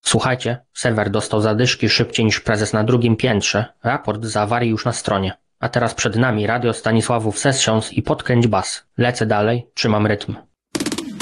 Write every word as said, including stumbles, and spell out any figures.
Słuchajcie, serwer dostał zadyszki szybciej niż prezes na drugim piętrze. Raport z awarii już na stronie. A teraz przed nami radio Stanisławów Sessions i podkręć bas. Lecę dalej, trzymam rytm.